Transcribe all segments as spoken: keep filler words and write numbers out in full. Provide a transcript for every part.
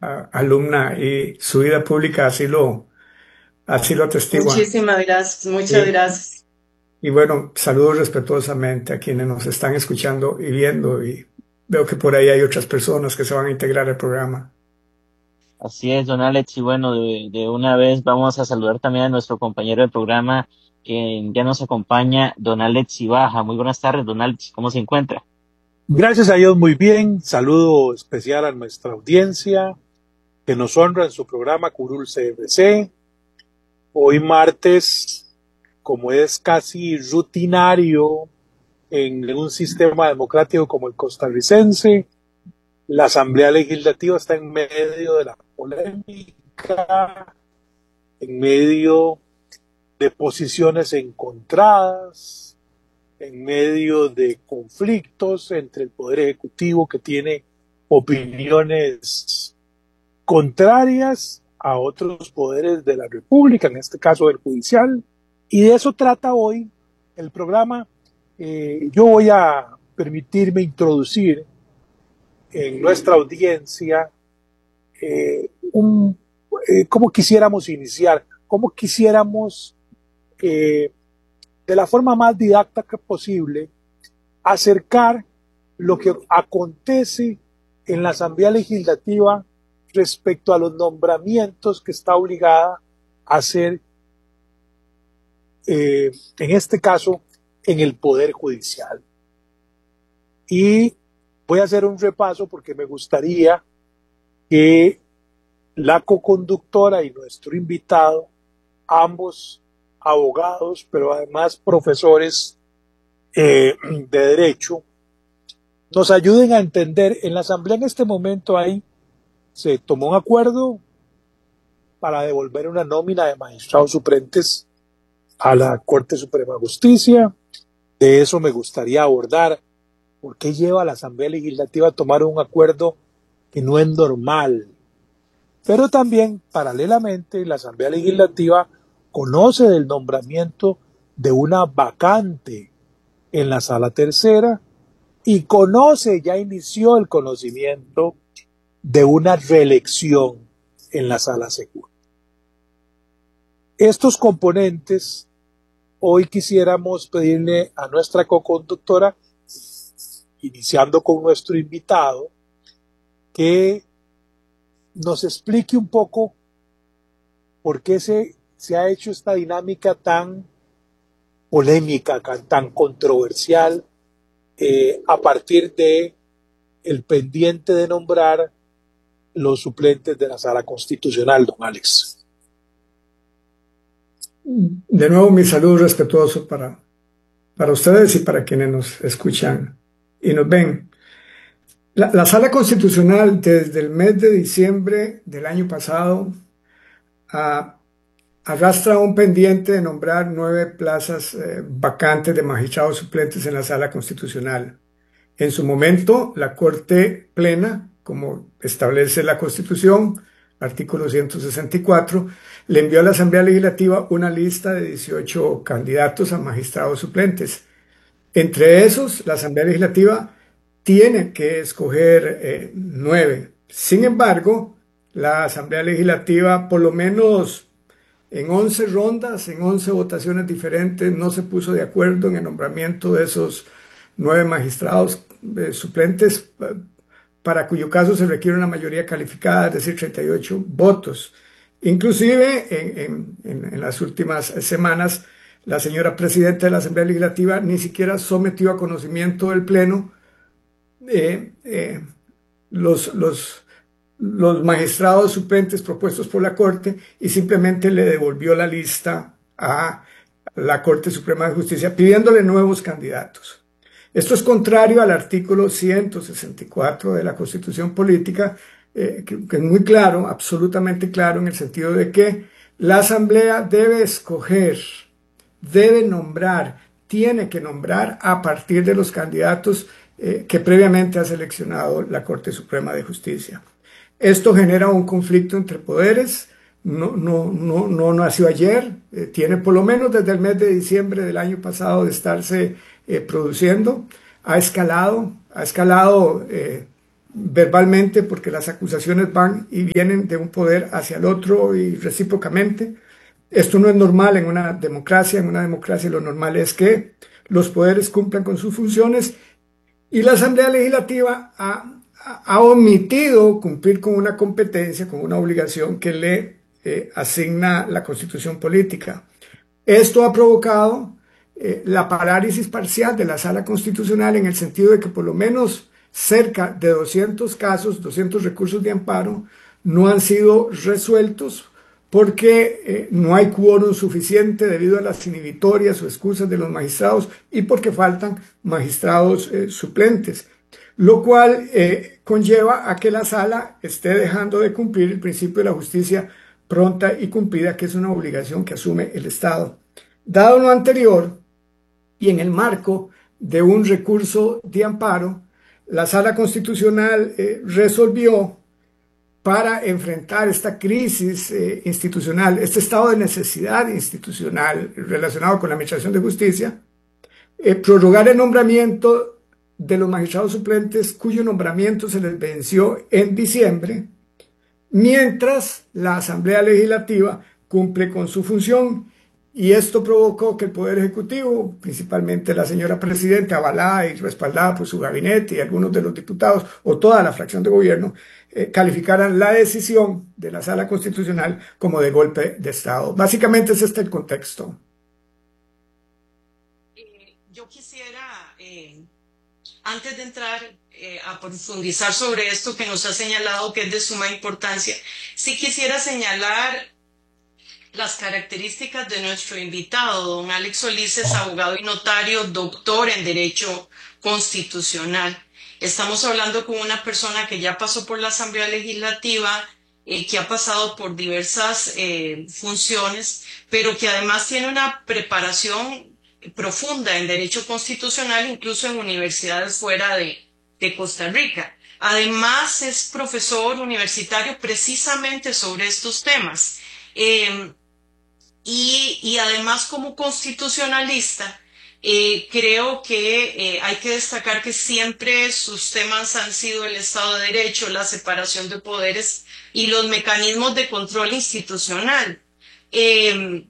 a, alumna y su vida pública así lo, así lo atestigua. Muchísimas gracias, muchas Y, gracias. y bueno, saludos respetuosamente a quienes nos están escuchando y viendo, y veo que por ahí hay otras personas que se van a integrar al programa. Así es, don Alex, y bueno, de, de una vez vamos a saludar también a nuestro compañero del programa que ya nos acompaña, don Alex Ibaja. Muy buenas tardes, don Alex, ¿cómo se encuentra? Gracias a Dios, muy bien. Saludo especial a nuestra audiencia que nos honra en su programa Curul C R C. Hoy martes, como es casi rutinario en un sistema democrático como el costarricense, la Asamblea Legislativa está en medio de la polémica, en medio de posiciones encontradas, en medio de conflictos entre el Poder Ejecutivo, que tiene opiniones contrarias a otros poderes de la República, en este caso el judicial, y de eso trata hoy el programa. Eh, yo voy a permitirme introducir en nuestra audiencia eh, un, eh, cómo quisiéramos iniciar, cómo quisiéramos eh, de la forma más didáctica posible acercar lo que acontece en la Asamblea Legislativa respecto a los nombramientos que está obligada a hacer, eh, en este caso, en el Poder Judicial. Y voy a hacer un repaso porque me gustaría que la coconductora y nuestro invitado, ambos abogados, pero además profesores eh, de Derecho, nos ayuden a entender. En la Asamblea en este momento hay, se tomó un acuerdo para devolver una nómina de magistrados suplentes a la Corte Suprema de Justicia. De eso me gustaría abordar. ¿Por qué lleva a la Asamblea Legislativa a tomar un acuerdo que no es normal? Pero también, paralelamente, la Asamblea Legislativa conoce del nombramiento de una vacante en la Sala Tercera y conoce, ya inició el conocimiento de una reelección en la Sala Segunda. Estos componentes, hoy quisiéramos pedirle a nuestra coconductora, iniciando con nuestro invitado, que nos explique un poco por qué se, se ha hecho esta dinámica tan polémica, tan controversial, eh, a partir de el pendiente de nombrar los suplentes de la Sala Constitucional, don Alex. De nuevo, mi saludo respetuoso para, para ustedes y para quienes nos escuchan y nos ven. La, la Sala Constitucional, desde el mes de diciembre del año pasado, a, arrastra un pendiente de nombrar nueve plazas eh, vacantes de magistrados suplentes en la Sala Constitucional. En su momento, la Corte Plena, como establece la Constitución, artículo ciento sesenta y cuatro, le envió a la Asamblea Legislativa una lista de dieciocho candidatos a magistrados suplentes. Entre esos, la Asamblea Legislativa tiene que escoger eh, nueve. Sin embargo, la Asamblea Legislativa, por lo menos en once rondas, en once votaciones diferentes, no se puso de acuerdo en el nombramiento de esos nueve magistrados eh, suplentes, para cuyo caso se requiere una mayoría calificada, es decir, treinta y ocho votos. Inclusive, en, en, en las últimas semanas, la señora presidenta de la Asamblea Legislativa ni siquiera sometió a conocimiento del Pleno eh, eh, los, los, los magistrados suplentes propuestos por la Corte, y simplemente le devolvió la lista a la Corte Suprema de Justicia pidiéndole nuevos candidatos. Esto es contrario al artículo ciento sesenta y cuatro de la Constitución Política, eh, que, que es muy claro, absolutamente claro, en el sentido de que la Asamblea debe escoger, debe nombrar, tiene que nombrar a partir de los candidatos eh, que previamente ha seleccionado la Corte Suprema de Justicia. Esto genera un conflicto entre poderes. No, no, no, no nació ayer, eh, tiene por lo menos desde el mes de diciembre del año pasado de estarse eh, produciendo, ha escalado, ha escalado eh, verbalmente, porque las acusaciones van y vienen de un poder hacia el otro y recíprocamente. Esto no es normal en una democracia. En una democracia lo normal es que los poderes cumplan con sus funciones, y la Asamblea Legislativa ha, ha omitido cumplir con una competencia, con una obligación que le eh, asigna la Constitución Política. Esto ha provocado eh, la parálisis parcial de la Sala Constitucional, en el sentido de que por lo menos cerca de doscientos casos, doscientos recursos de amparo, no han sido resueltos porque eh, no hay quórum suficiente debido a las inhibitorias o excusas de los magistrados, y porque faltan magistrados eh, suplentes, lo cual eh, conlleva a que la sala esté dejando de cumplir el principio de la justicia pronta y cumplida, que es una obligación que asume el Estado. Dado lo anterior, y en el marco de un recurso de amparo, la Sala Constitucional eh, resolvió, para enfrentar esta crisis eh, institucional, este estado de necesidad institucional relacionado con la administración de justicia, eh, prorrogar el nombramiento de los magistrados suplentes cuyo nombramiento se les venció en diciembre, mientras la Asamblea Legislativa cumple con su función. Y esto provocó que el Poder Ejecutivo, principalmente la señora Presidenta, avalada y respaldada por su gabinete y algunos de los diputados, o toda la fracción de gobierno, eh, calificaran la decisión de la Sala Constitucional como de golpe de Estado. Básicamente es este el contexto. Eh, yo quisiera, eh, antes de entrar eh, a profundizar sobre esto que nos ha señalado que es de suma importancia, sí quisiera señalar las características de nuestro invitado. Don Alex Solís es abogado y notario, doctor en Derecho Constitucional. Estamos hablando con una persona que ya pasó por la Asamblea Legislativa, eh, que ha pasado por diversas eh, funciones, pero que además tiene una preparación profunda en Derecho Constitucional, incluso en universidades fuera de, de Costa Rica. Además es profesor universitario precisamente sobre estos temas. Eh, Y, y además como constitucionalista, eh, creo que eh, hay que destacar que siempre sus temas han sido el Estado de Derecho, la separación de poderes y los mecanismos de control institucional. Eh,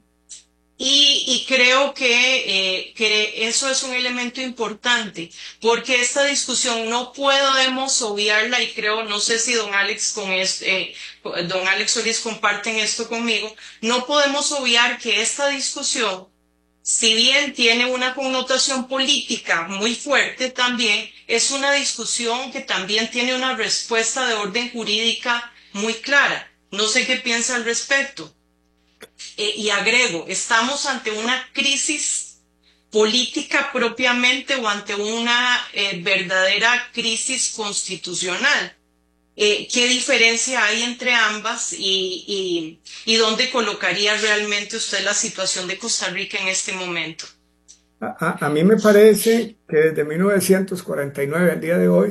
Y, y creo que, eh, que eso es un elemento importante, porque esta discusión no podemos obviarla, y creo, no sé si don Alex con este, eh, don Alex Solís comparten esto conmigo, no podemos obviar que esta discusión, si bien tiene una connotación política muy fuerte, también es una discusión que también tiene una respuesta de orden jurídica muy clara. No sé qué piensa al respecto. Eh, y agrego, ¿estamos ante una crisis política propiamente o ante una eh, verdadera crisis constitucional? Eh, ¿Qué diferencia hay entre ambas y, y, y dónde colocaría realmente usted la situación de Costa Rica en este momento? A, a, a mí me parece que desde mil novecientos cuarenta y nueve al día de hoy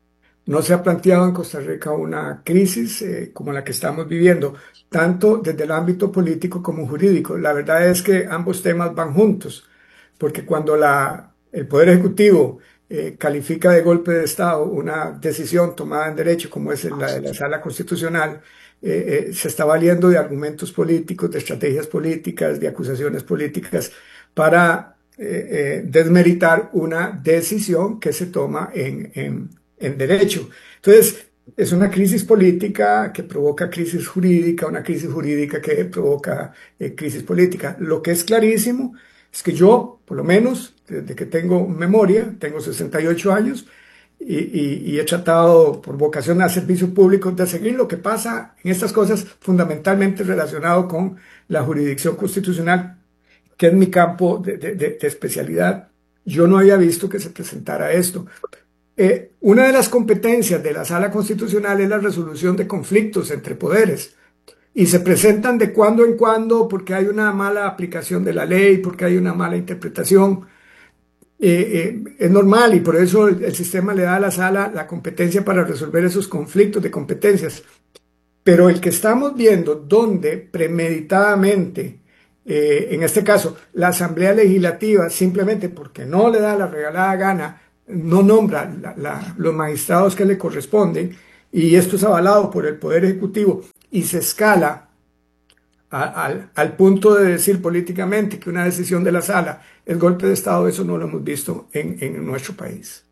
no se ha planteado en Costa Rica una crisis eh, como la que estamos viviendo, tanto desde el ámbito político como jurídico. La verdad es que ambos temas van juntos, porque cuando la, el Poder Ejecutivo eh, califica de golpe de Estado una decisión tomada en derecho, como es la de la Sala Constitucional, eh, eh, se está valiendo de argumentos políticos, de estrategias políticas, de acusaciones políticas, para eh, eh, desmeritar una decisión que se toma en, en en derecho. Entonces, es una crisis política que provoca crisis jurídica, una crisis jurídica que provoca eh, crisis política. Lo que es clarísimo es que yo, por lo menos, desde que tengo memoria, tengo sesenta y ocho años, y, y, y he tratado por vocación al servicio público de seguir lo que pasa en estas cosas, fundamentalmente relacionado con la jurisdicción constitucional, que es mi campo de, de, de, de especialidad. Yo no había visto que se presentara esto. Eh, una de las competencias de la Sala Constitucional es la resolución de conflictos entre poderes, y se presentan de cuando en cuando porque hay una mala aplicación de la ley, porque hay una mala interpretación. Eh, eh, es normal, y por eso el, el sistema le da a la Sala la competencia para resolver esos conflictos de competencias. Pero el que estamos viendo donde premeditadamente, eh, en este caso la Asamblea Legislativa, simplemente porque no le da la regalada gana no nombra la, la, los magistrados que le corresponden, y esto es avalado por el Poder Ejecutivo, y se escala a, al, al punto de decir políticamente que una decisión de la sala es golpe de Estado, eso no lo hemos visto en, en nuestro país.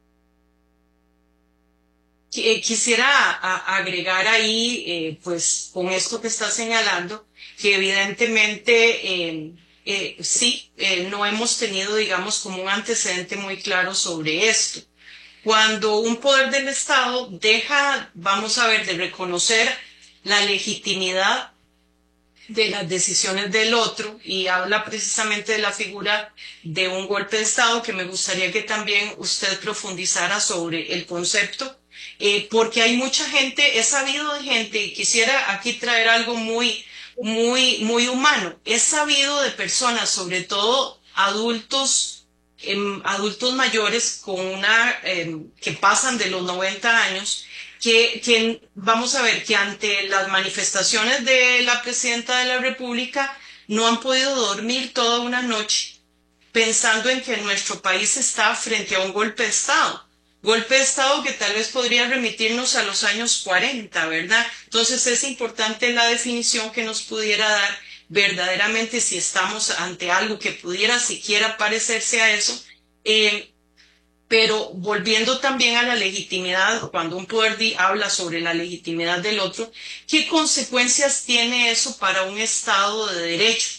Quisiera agregar ahí, eh, pues con esto que está señalando, que evidentemente eh, eh, sí, eh, no hemos tenido, digamos, como un antecedente muy claro sobre esto. Cuando un poder del Estado deja, vamos a ver, de reconocer la legitimidad de las decisiones del otro y habla precisamente de la figura de un golpe de Estado, que me gustaría que también usted profundizara sobre el concepto. Eh, porque hay mucha gente, he sabido de gente, y quisiera aquí traer algo muy, muy, muy humano, he sabido de personas, sobre todo adultos, eh, adultos mayores con una, eh, que pasan de los noventa años, que, que vamos a ver, que ante las manifestaciones de la Presidenta de la República no han podido dormir toda una noche pensando en que nuestro país está frente a un golpe de Estado. Golpe de Estado que tal vez podría remitirnos a los años cuarenta, ¿verdad? Entonces es importante la definición que nos pudiera dar verdaderamente si estamos ante algo que pudiera siquiera parecerse a eso. Eh, pero volviendo también a la legitimidad, cuando un poder habla sobre la legitimidad del otro, ¿qué consecuencias tiene eso para un Estado de Derecho?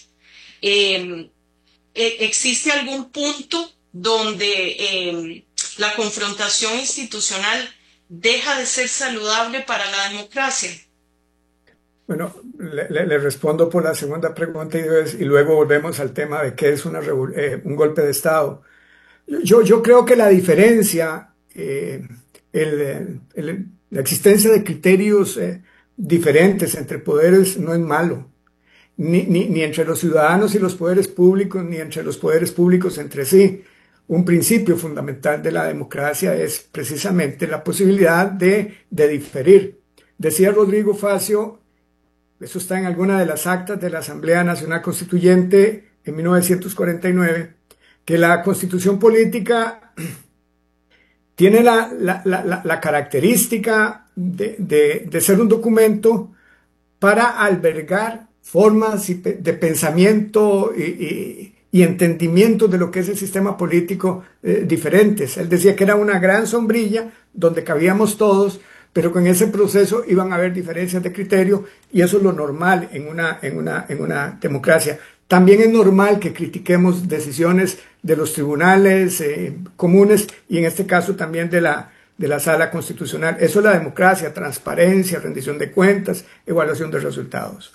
Eh, ¿Existe algún punto donde eh, la confrontación institucional deja de ser saludable para la democracia? Bueno, le, le, le respondo por la segunda pregunta y, y luego volvemos al tema de qué es una, eh, un golpe de Estado. Yo, yo creo que la diferencia, eh, el, el, la existencia de criterios eh, diferentes entre poderes no es malo, ni, ni, ni entre los ciudadanos y los poderes públicos, ni entre los poderes públicos entre sí. Un principio fundamental de la democracia es precisamente la posibilidad de, de diferir. Decía Rodrigo Facio, eso está en alguna de las actas de la Asamblea Nacional Constituyente en mil novecientos cuarenta y nueve, que la Constitución política tiene la, la, la, la característica de, de, de ser un documento para albergar formas de pensamiento y, y y entendimiento de lo que es el sistema político eh, diferentes. Él decía que era una gran sombrilla donde cabíamos todos, pero con ese proceso iban a haber diferencias de criterio, y eso es lo normal en una, en una, en una democracia. También es normal que critiquemos decisiones de los tribunales eh, comunes, y en este caso también de la, de la Sala Constitucional. Eso es la democracia: transparencia, rendición de cuentas, evaluación de resultados.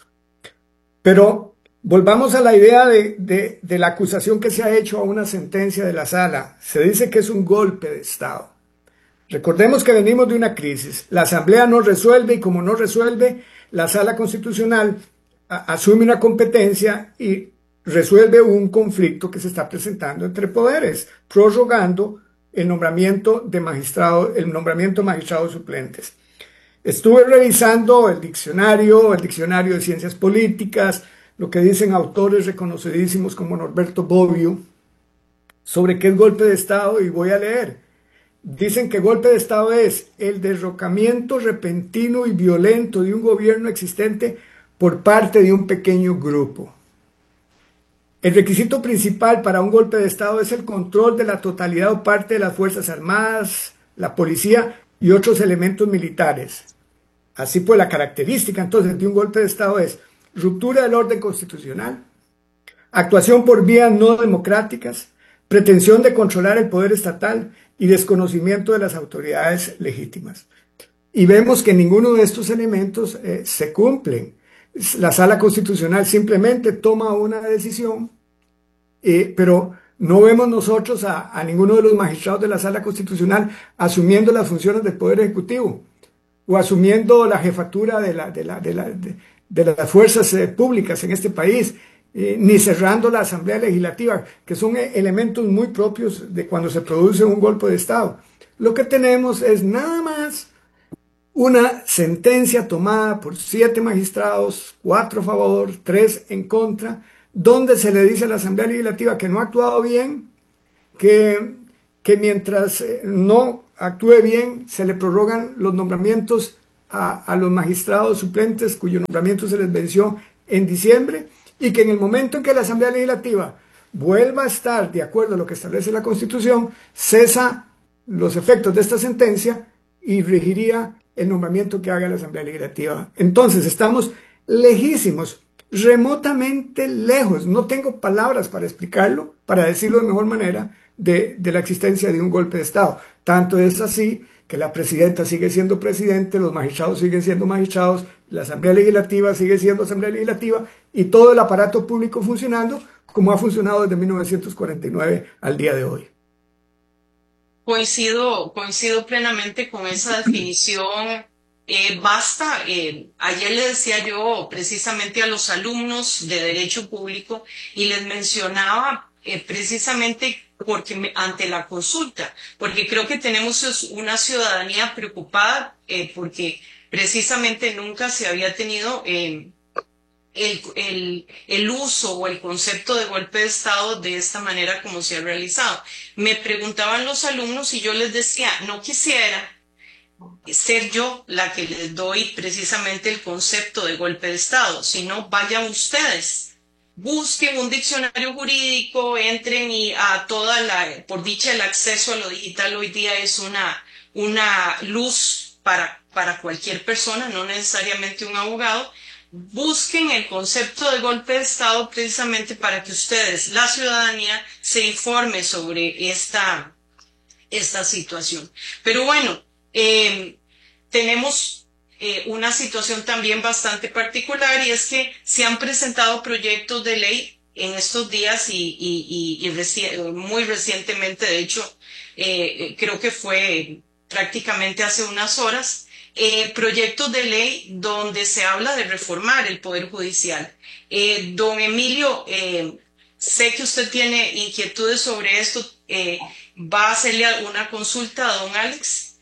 Pero volvamos a la idea de, de, de la acusación que se ha hecho a una sentencia de la sala. Se dice que es un golpe de Estado. Recordemos que venimos de una crisis. La Asamblea no resuelve, y como no resuelve, la Sala Constitucional a, asume una competencia y resuelve un conflicto que se está presentando entre poderes, prorrogando el nombramiento de magistrados, el nombramiento de magistrados suplentes. Estuve revisando el diccionario, el diccionario de ciencias políticas, lo que dicen autores reconocidísimos como Norberto Bobbio sobre qué es golpe de Estado, y voy a leer. Dicen que golpe de Estado es el derrocamiento repentino y violento de un gobierno existente por parte de un pequeño grupo. El requisito principal para un golpe de Estado es el control de la totalidad o parte de las Fuerzas Armadas, la policía y otros elementos militares. Así pues, la característica entonces de un golpe de Estado es ruptura del orden constitucional, actuación por vías no democráticas, pretensión de controlar el poder estatal y desconocimiento de las autoridades legítimas. Y vemos que ninguno de estos elementos eh, se cumplen. La Sala Constitucional simplemente toma una decisión, eh, pero no vemos nosotros a, a ninguno de los magistrados de la Sala Constitucional asumiendo las funciones del Poder Ejecutivo o asumiendo la jefatura de la, de la, de la, de, de las fuerzas eh, públicas en este país, eh, ni cerrando la Asamblea Legislativa, que son eh, elementos muy propios de cuando se produce un golpe de Estado. Lo que tenemos es nada más una sentencia tomada por siete magistrados, cuatro a favor, tres en contra, donde se le dice a la Asamblea Legislativa que no ha actuado bien, que, que mientras no actúe bien, se le prorrogan los nombramientos a, a los magistrados suplentes cuyo nombramiento se les venció en diciembre, y que en el momento en que la Asamblea Legislativa vuelva a estar de acuerdo a lo que establece la Constitución, cesa los efectos de esta sentencia y regiría el nombramiento que haga la Asamblea Legislativa. Entonces estamos lejísimos, remotamente lejos, no tengo palabras para explicarlo, para decirlo de mejor manera, de, de la existencia de un golpe de Estado. Tanto es así que la presidenta sigue siendo presidente, los magistrados siguen siendo magistrados, la Asamblea Legislativa sigue siendo Asamblea Legislativa y todo el aparato público funcionando como ha funcionado desde mil novecientos cuarenta y nueve al día de hoy. Coincido, coincido plenamente con esa definición. Eh, basta, eh, ayer le decía yo precisamente a los alumnos de Derecho Público y les mencionaba eh, precisamente porque me, ante la consulta, porque creo que tenemos una ciudadanía preocupada eh, porque precisamente nunca se había tenido eh, el, el, el uso o el concepto de golpe de Estado de esta manera como se ha realizado. Me preguntaban los alumnos y yo les decía, no quisiera ser yo la que les doy precisamente el concepto de golpe de Estado, sino vayan ustedes, busquen un diccionario jurídico, entren y a toda la, por dicha el acceso a lo digital hoy día es una, una luz para, para cualquier persona, no necesariamente un abogado. Busquen el concepto de golpe de Estado precisamente para que ustedes, la ciudadanía, se informe sobre esta, esta situación. Pero bueno, eh, tenemos eh, una situación también bastante particular y es que se han presentado proyectos de ley en estos días y, y, y, y reci muy recientemente, de hecho, eh, creo que fue prácticamente hace unas horas, Eh, proyectos de ley donde se habla de reformar el Poder Judicial. Eh, don Emilio, eh, sé que usted tiene inquietudes sobre esto. Eh, ¿Va a hacerle alguna consulta a don Alex?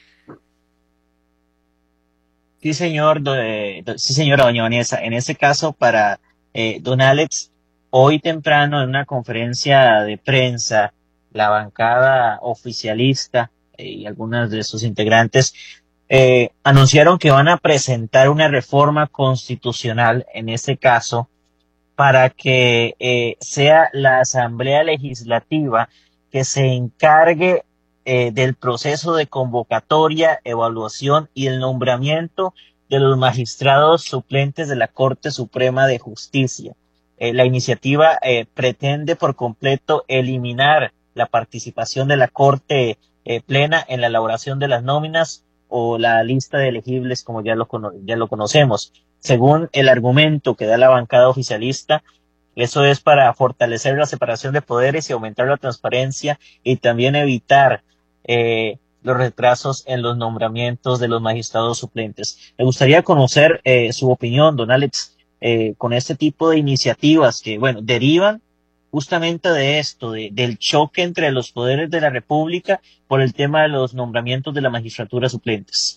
Sí, señor, do, eh, do, sí, señora doña Vanessa. En este caso, para eh, don Alex, hoy temprano en una conferencia de prensa, la bancada oficialista eh, y algunas de sus integrantes Eh, anunciaron que van a presentar una reforma constitucional, en este caso, para que eh, sea la Asamblea Legislativa que se encargue eh, del proceso de convocatoria, evaluación y el nombramiento de los magistrados suplentes de la Corte Suprema de Justicia. Eh, la iniciativa eh, pretende por completo eliminar la participación de la Corte eh, Plena en la elaboración de las nóminas o la lista de elegibles como ya lo, ya lo conocemos. Según el argumento que da la bancada oficialista, eso es para fortalecer la separación de poderes y aumentar la transparencia y también evitar eh, los retrasos en los nombramientos de los magistrados suplentes. Me gustaría conocer eh, su opinión, don Alex, eh, con este tipo de iniciativas que, bueno, derivan justamente de esto, de, del choque entre los poderes de la República por el tema de los nombramientos de la magistratura suplentes.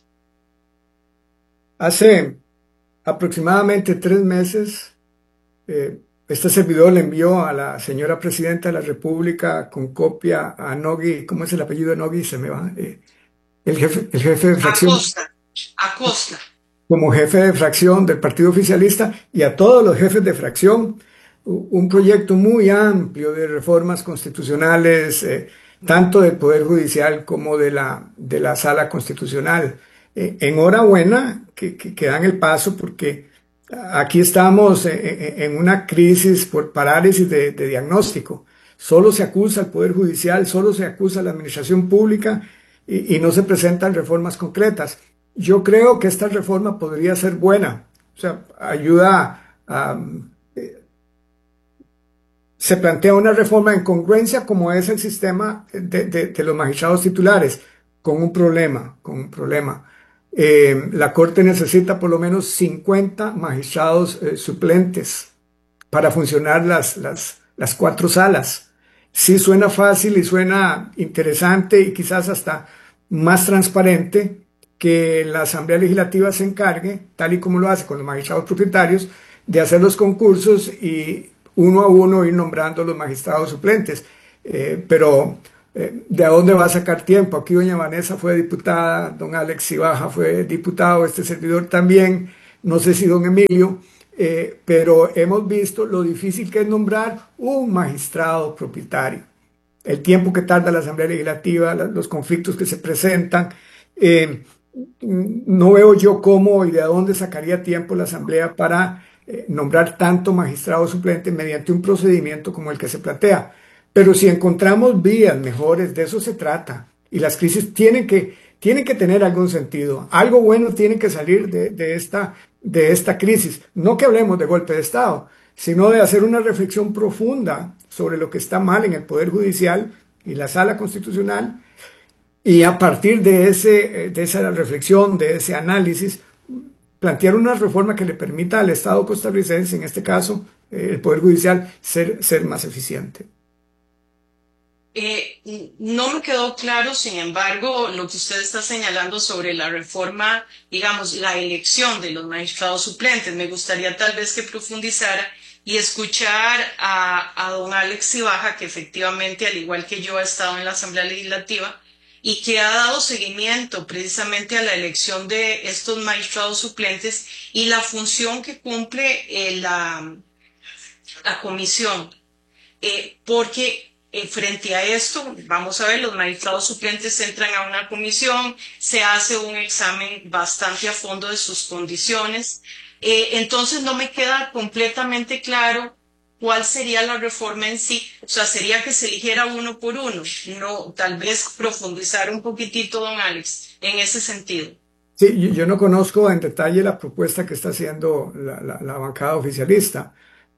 Hace aproximadamente tres meses, eh, este servidor le envió a la señora Presidenta de la República con copia a Nogui, ¿cómo es el apellido de Nogui? Se me va. Eh, el, jefe, el jefe de fracción. Acosta. Acosta. Como jefe de fracción del Partido Oficialista y a todos los jefes de fracción, un proyecto muy amplio de reformas constitucionales, eh, tanto del Poder Judicial como de la, de la Sala Constitucional. Eh, enhorabuena que, que, que dan el paso porque aquí estamos en, en una crisis por parálisis de, de diagnóstico. Solo se acusa al Poder Judicial, solo se acusa a la administración pública y, y no se presentan reformas concretas. Yo creo que esta reforma podría ser buena, o sea, ayuda a... a se plantea una reforma en congruencia como es el sistema de, de, de los magistrados titulares, con un problema, con un problema. Eh, la Corte necesita por lo menos cincuenta magistrados eh, suplentes para funcionar las, las, las cuatro salas. Sí suena fácil y suena interesante y quizás hasta más transparente que la Asamblea Legislativa se encargue, tal y como lo hace con los magistrados propietarios, de hacer los concursos y uno a uno ir nombrando los magistrados suplentes. Eh, pero eh, ¿de dónde va a sacar tiempo? Aquí doña Vanessa fue diputada, don Alex Cibaja fue diputado, este servidor también, no sé si don Emilio, eh, pero hemos visto lo difícil que es nombrar un magistrado propietario, el tiempo que tarda la Asamblea Legislativa, los conflictos que se presentan. Eh, no veo yo cómo y de dónde sacaría tiempo la Asamblea para eh, nombrar tanto magistrado suplente mediante un procedimiento como el que se plantea. Pero si encontramos vías mejores, de eso se trata. Y las crisis tienen que, tienen que tener algún sentido. Algo bueno tiene que salir de, de, esta, de esta crisis. No que hablemos de golpe de Estado, sino de hacer una reflexión profunda sobre lo que está mal en el Poder Judicial y la Sala Constitucional, y a partir de, ese, de esa reflexión, de ese análisis, plantear una reforma que le permita al Estado costarricense, en este caso eh, el Poder Judicial, ser, ser más eficiente. Eh, no me quedó claro, sin embargo, lo que usted está señalando sobre la reforma, digamos, la elección de los magistrados suplentes. Me gustaría tal vez que profundizara y escuchar a, a don Alex Cibaja, que efectivamente, al igual que yo, ha estado en la Asamblea Legislativa y que ha dado seguimiento precisamente a la elección de estos magistrados suplentes y la función que cumple eh, la, la comisión. Eh, porque Eh, frente a esto, vamos a ver, los magistrados suplentes entran a una comisión, se hace un examen bastante a fondo de sus condiciones, eh, entonces no me queda completamente claro cuál sería la reforma en sí. O sea, sería que se eligiera uno por uno, no, tal vez profundizar un poquitito, don Alex, en ese sentido. Sí, yo no conozco en detalle la propuesta que está haciendo la, la, la bancada oficialista,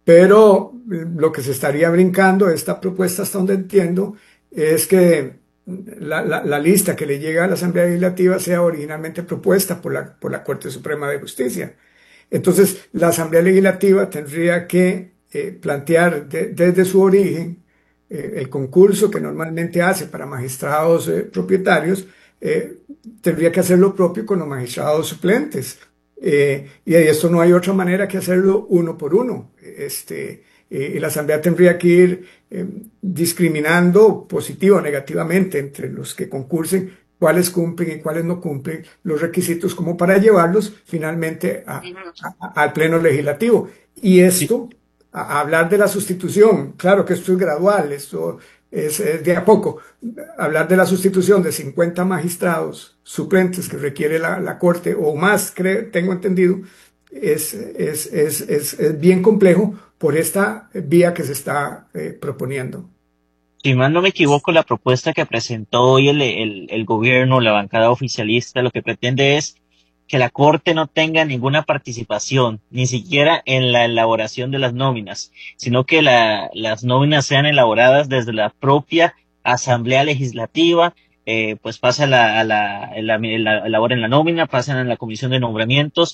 pero lo que se estaría brincando, esta propuesta, hasta donde entiendo, es que la, la, la lista que le llega a la Asamblea Legislativa sea originalmente propuesta por la, por la Corte Suprema de Justicia. Entonces, la Asamblea Legislativa tendría que eh, plantear de, desde su origen eh, el concurso que normalmente hace para magistrados eh, propietarios, eh, tendría que hacer lo propio con los magistrados suplentes. Eh, y de esto no hay otra manera que hacerlo uno por uno. Este, eh, y la Asamblea tendría que ir eh, discriminando positivo o negativamente entre los que concursen, cuáles cumplen y cuáles no cumplen los requisitos, como para llevarlos finalmente a, a, al Pleno Legislativo. Y esto, a, a hablar de la sustitución, claro que esto es gradual, esto es, es de a poco. Hablar de la sustitución de cincuenta magistrados suplentes que requiere la, la Corte, o más, creo, tengo entendido, es, es, es, es, es bien complejo por esta vía que se está eh, proponiendo. Si mal no me equivoco, la propuesta que presentó hoy el, el, el gobierno, la bancada oficialista, lo que pretende es que la Corte no tenga ninguna participación, ni siquiera en la elaboración de las nóminas, sino que la, las nóminas sean elaboradas desde la propia Asamblea Legislativa. Eh, pues pasa a la, a la, a la, la, elaboren la nómina, pasan a la comisión de nombramientos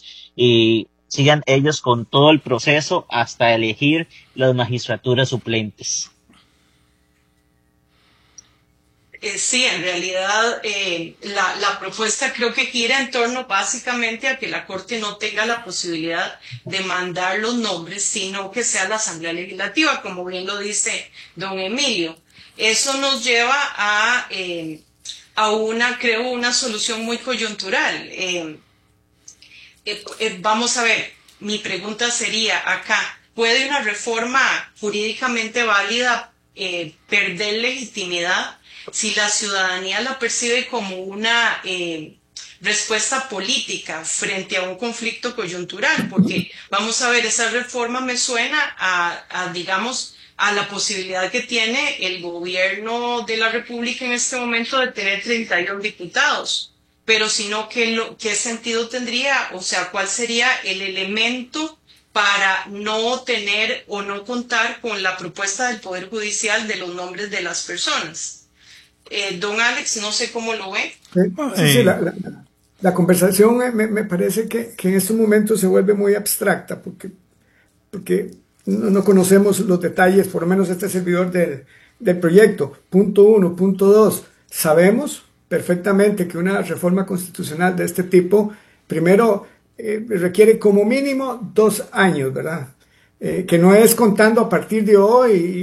y sigan ellos con todo el proceso hasta elegir las magistraturas suplentes. Eh, sí, en realidad eh, la, la propuesta creo que gira en torno básicamente a que la Corte no tenga la posibilidad de mandar los nombres, sino que sea la Asamblea Legislativa, como bien lo dice don Emilio. Eso nos lleva a... Eh, a una, creo, una solución muy coyuntural. Eh, eh, eh, vamos a ver, mi pregunta sería acá, ¿puede una reforma jurídicamente válida eh, perder legitimidad si la ciudadanía la percibe como una eh, respuesta política frente a un conflicto coyuntural? Porque, vamos a ver, esa reforma me suena a, a digamos, a la posibilidad que tiene el gobierno de la República en este momento de tener treinta y dos diputados. Pero si no, ¿qué, lo, ¿qué sentido tendría? O sea, ¿cuál sería el elemento para no tener o no contar con la propuesta del Poder Judicial de los nombres de las personas? Eh, don Alex, no sé cómo lo ve. Sí, sí, la, la, la conversación me, me parece que, que en estos momentos se vuelve muy abstracta, porque... porque No, no conocemos los detalles, por lo menos este servidor del, del proyecto. Punto uno. Punto dos. Sabemos perfectamente que una reforma constitucional de este tipo, primero, eh, requiere como mínimo dos años, ¿verdad? Eh, que no es contando a partir de hoy y,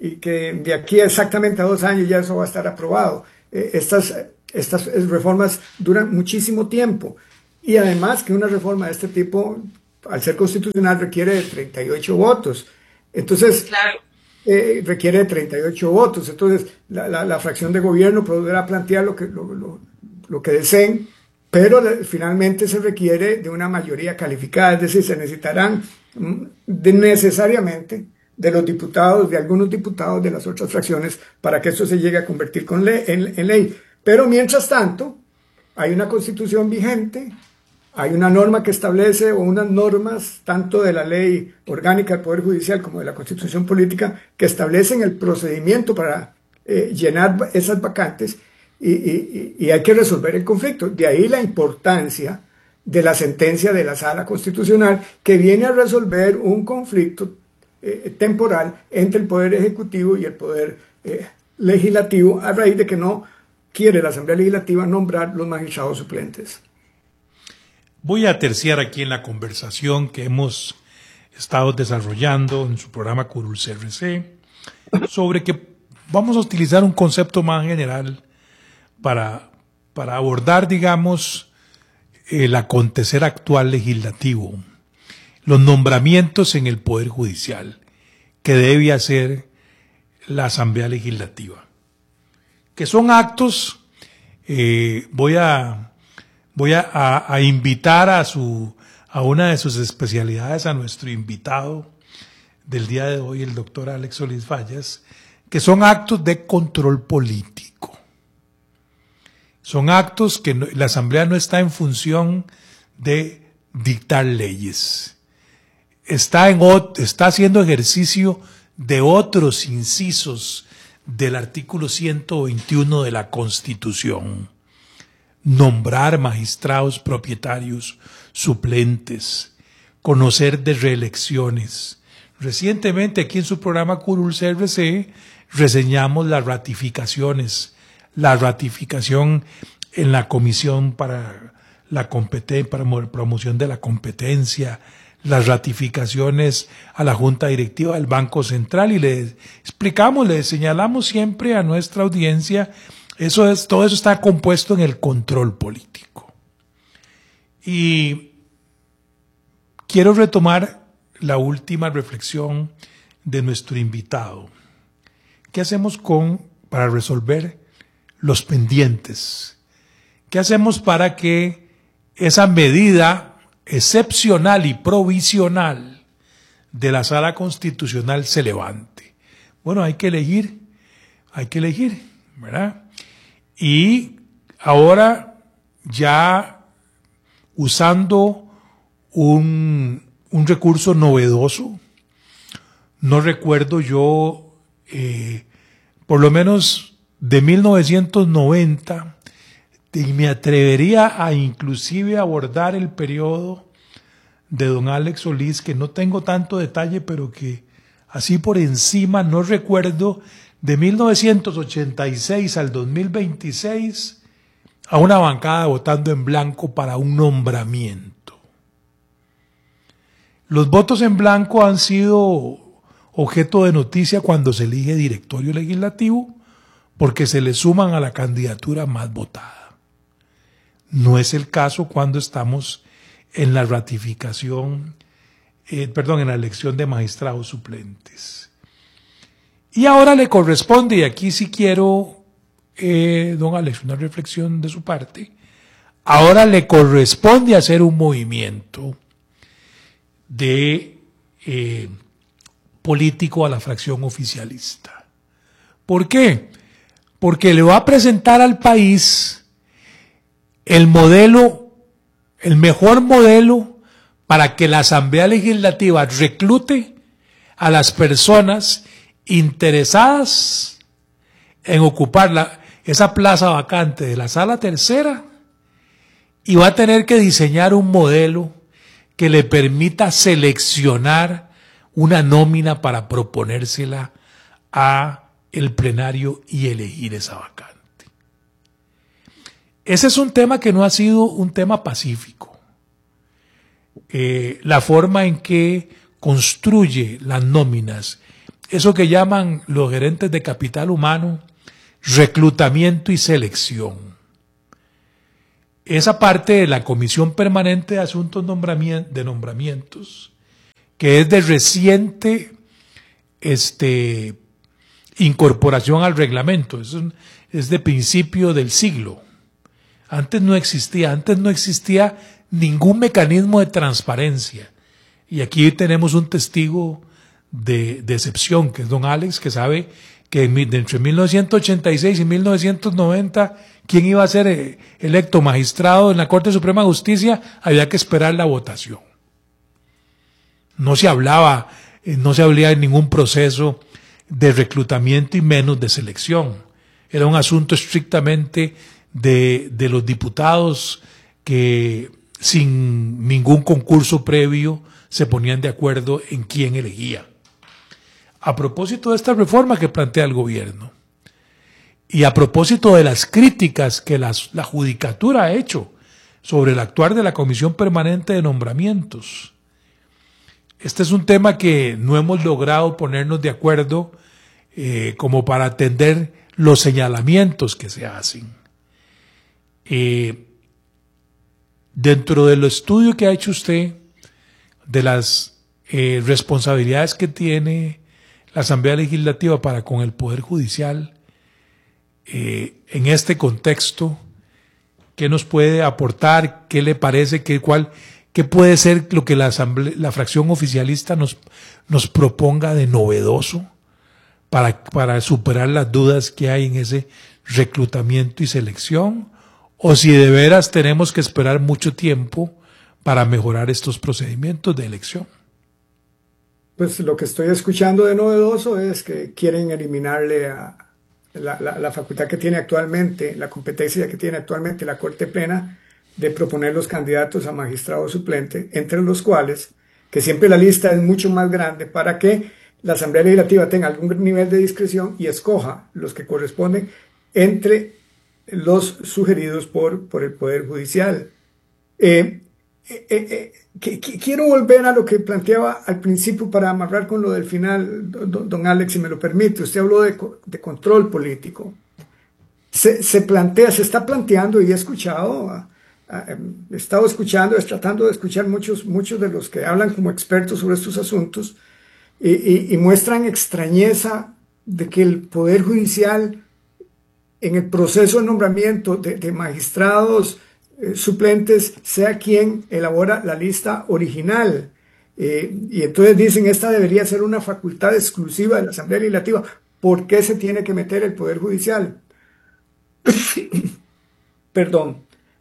y que de aquí a exactamente a dos años ya eso va a estar aprobado. Eh, estas, estas reformas duran muchísimo tiempo y además que una reforma de este tipo, al ser constitucional, requiere de treinta y ocho votos. Entonces, Claro. eh, requiere de treinta y ocho votos. Entonces, la, la, la fracción de gobierno podrá plantear lo que, lo, lo, lo que deseen, pero de, finalmente se requiere de una mayoría calificada, es decir, se necesitarán de necesariamente de los diputados, de algunos diputados de las otras fracciones, para que esto se llegue a convertir con ley, en, en ley. Pero mientras tanto, hay una constitución vigente, hay una norma que establece, o unas normas, tanto de la ley orgánica del Poder Judicial como de la Constitución Política, que establecen el procedimiento para eh, llenar esas vacantes, y, y, y hay que resolver el conflicto. De ahí la importancia de la sentencia de la Sala Constitucional, que viene a resolver un conflicto eh, temporal entre el Poder Ejecutivo y el Poder eh, Legislativo, a raíz de que no quiere la Asamblea Legislativa nombrar los magistrados suplentes. Voy a terciar aquí en la conversación que hemos estado desarrollando en su programa Curul C R C sobre que vamos a utilizar un concepto más general para, para abordar, digamos, el acontecer actual legislativo, los nombramientos en el Poder Judicial que debe hacer la Asamblea Legislativa, que son actos, eh, voy a voy a, a, a invitar a su a una de sus especialidades a nuestro invitado del día de hoy, el doctor Alex Solís Fallas, que son actos de control político. Son actos que no, la Asamblea no está en función de dictar leyes. Está, en, está haciendo ejercicio de otros incisos del artículo ciento veintiuno de la Constitución. Nombrar magistrados propietarios suplentes, conocer de reelecciones. Recientemente aquí en su programa Curul C R C reseñamos las ratificaciones, la ratificación en la Comisión para la competen- para promoción de la competencia, las ratificaciones a la Junta Directiva del Banco Central, y le explicamos, le señalamos siempre a nuestra audiencia, eso es, todo eso está compuesto en el control político. Y quiero retomar la última reflexión de nuestro invitado. ¿Qué hacemos con, para resolver los pendientes? ¿Qué hacemos para que esa medida excepcional y provisional de la Sala Constitucional se levante? Bueno, hay que elegir, hay que elegir, ¿verdad? Y ahora ya usando un, un recurso novedoso, no recuerdo yo, eh, por lo menos de mil novecientos noventa, y me atrevería a inclusive abordar el periodo de don Alex Solís, que no tengo tanto detalle, pero que así por encima no recuerdo, de mil novecientos ochenta y seis al dos mil veintiséis, a una bancada votando en blanco para un nombramiento. Los votos en blanco han sido objeto de noticia cuando se elige directorio legislativo, porque se le suman a la candidatura más votada. No es el caso cuando estamos en la ratificación, eh, perdón, en la elección de magistrados suplentes. Y ahora le corresponde, y aquí sí quiero, eh, don Alex, una reflexión de su parte, ahora le corresponde hacer un movimiento de eh, político a la fracción oficialista. ¿Por qué? Porque le va a presentar al país el modelo, el mejor modelo para que la Asamblea Legislativa reclute a las personas interesadas en ocupar la, esa plaza vacante de la Sala Tercera, y va a tener que diseñar un modelo que le permita seleccionar una nómina para proponérsela a el plenario y elegir esa vacante. Ese es un tema que no ha sido un tema pacífico. Eh, la forma en que construye las nóminas eso que llaman los gerentes de capital humano, reclutamiento y selección. Esa parte de la Comisión Permanente de Asuntos de Nombramientos, que es de reciente este, incorporación al reglamento, es, un, es de principio del siglo. Antes no existía, antes no existía ningún mecanismo de transparencia. Y aquí tenemos un testigo de, de excepción, que es don Alex, que sabe que entre mil novecientos ochenta y seis y mil novecientos noventa, quien iba a ser electo magistrado en la Corte Suprema de Justicia, había que esperar la votación. No se hablaba, no se hablaba de ningún proceso de reclutamiento y menos de selección. Era un asunto estrictamente de, de los diputados que sin ningún concurso previo se ponían de acuerdo en quién elegía. A propósito de esta reforma que plantea el gobierno y a propósito de las críticas que las, la judicatura ha hecho sobre el actuar de la Comisión Permanente de Nombramientos, este es un tema que no hemos logrado ponernos de acuerdo eh, como para atender los señalamientos que se hacen. Eh, dentro del estudio que ha hecho usted de las eh, responsabilidades que tiene la Asamblea Legislativa para con el Poder Judicial, eh, en este contexto, ¿qué nos puede aportar? ¿Qué le parece? ¿Qué, cuál, qué puede ser lo que la, asamblea, la fracción oficialista nos, nos proponga de novedoso para, para superar las dudas que hay en ese reclutamiento y selección? ¿O si de veras tenemos que esperar mucho tiempo para mejorar estos procedimientos de elección? Pues lo que estoy escuchando de novedoso es que quieren eliminarle a la, la, la facultad que tiene actualmente, la competencia que tiene actualmente la Corte Plena de proponer los candidatos a magistrado suplente, entre los cuales, que siempre la lista es mucho más grande para que la Asamblea Legislativa tenga algún nivel de discreción y escoja los que corresponden entre los sugeridos por, por el Poder Judicial. Eh, eh, eh, que, que, quiero volver a lo que planteaba al principio para amarrar con lo del final, don, don Alex, si me lo permite. Usted habló de, de control político. Se, se plantea, se está planteando, y he escuchado, a, a, he estado escuchando, es tratando de escuchar muchos, muchos de los que hablan como expertos sobre estos asuntos y, y, y muestran extrañeza de que el Poder Judicial, en el proceso de nombramiento de, de magistrados eh, suplentes, sea quien elabora la lista original. Eh, y entonces dicen, esta debería ser una facultad exclusiva de la Asamblea Legislativa. ¿Por qué se tiene que meter el Poder Judicial? Perdón.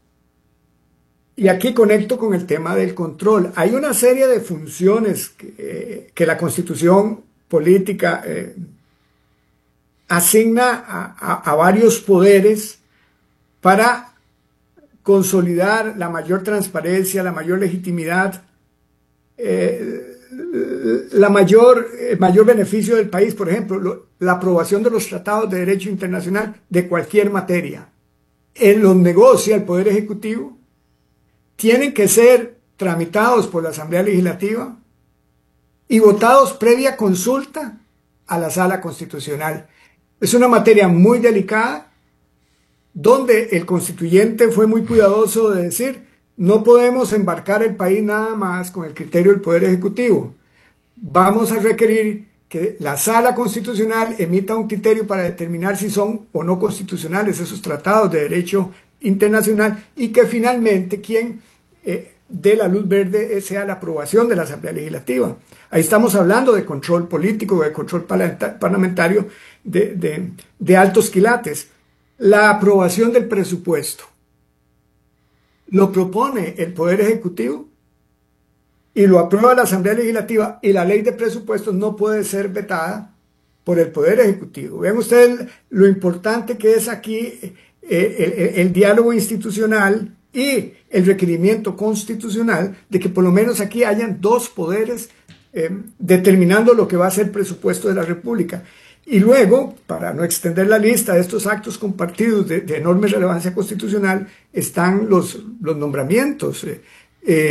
Y aquí conecto con el tema del control. Hay una serie de funciones que, eh, que la Constitución política eh, asigna a, a, a varios poderes para consolidar la mayor transparencia, la mayor legitimidad, eh, la mayor, el mayor beneficio del país. Por ejemplo, lo, la aprobación de los tratados de derecho internacional de cualquier materia. En los negocia el Poder Ejecutivo, tienen que ser tramitados por la Asamblea Legislativa y votados previa consulta a la Sala Constitucional. Es una materia muy delicada, donde el constituyente fue muy cuidadoso de decir, no podemos embarcar el país nada más con el criterio del Poder Ejecutivo. Vamos a requerir que la Sala Constitucional emita un criterio para determinar si son o no constitucionales esos tratados de derecho internacional, y que finalmente quien eh, dé la luz verde sea la aprobación de la Asamblea Legislativa. Ahí estamos hablando de control político, de control parlamentario de, de, de altos quilates. La aprobación del presupuesto lo propone el Poder Ejecutivo y lo aprueba la Asamblea Legislativa, y la ley de presupuestos no puede ser vetada por el Poder Ejecutivo. Vean ustedes lo importante que es aquí eh, el, el, el diálogo institucional y el requerimiento constitucional de que por lo menos aquí hayan dos poderes eh, determinando lo que va a ser el presupuesto de la República. Y luego, para no extender la lista de estos actos compartidos de, de enorme relevancia constitucional, están los, los nombramientos. Eh,